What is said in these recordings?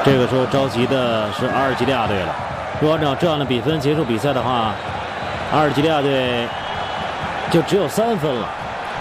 这个时候着急的是阿尔及利亚队了。如果按照这样的比分结束比赛的话，阿尔及利亚队就只有3分了。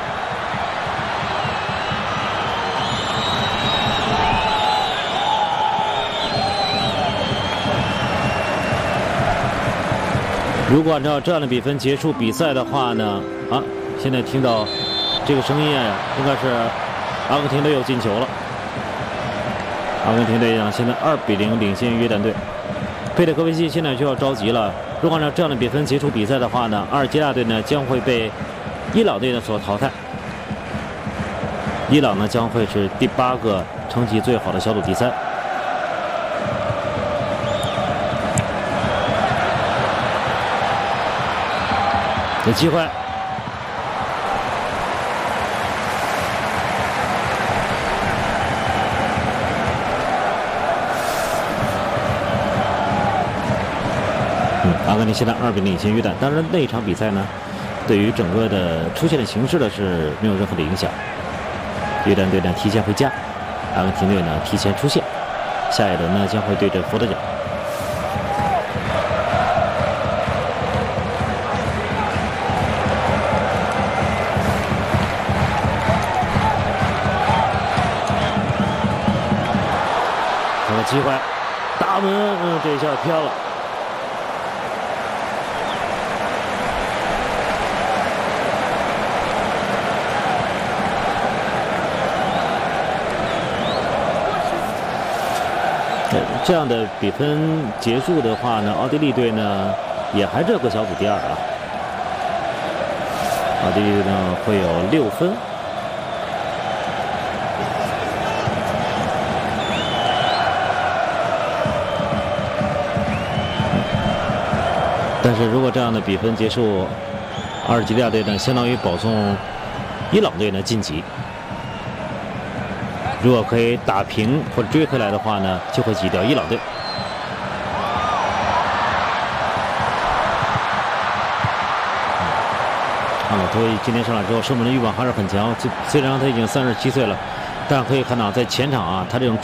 如果按照这样的比分结束比赛的话呢，现在听到这个声音啊，应该是阿根廷队又进球了。阿根廷队呢现在2比0领先约旦队。佩德科维奇现在就要着急了。如果按照这样的比分结束比赛的话呢，阿尔及利亚队呢将会被伊朗队呢所淘汰。伊朗呢将会是第8个成绩最好的小组第3。有机会，阿根廷现在2比0领先约旦。当然，那一场比赛呢，对于整个的出现的形势呢是没有任何的影响。约旦队呢提前回家，阿根廷队呢提前出线。下一轮呢将会对阵佛得角。机会，大门，这一下偏了。这样的比分结束的话呢，奥地利队呢也还是个小组第2啊。奥地利队呢会有6分。但是如果这样的比分结束，阿尔及利亚队呢相当于保送伊朗队呢晋级。如果可以打平或者追回来的话呢，就会挤掉伊朗队。阿马托伊今天上来之后，射门的欲望还是很强。虽然他已经37岁了，但可以看到在前场啊，他这种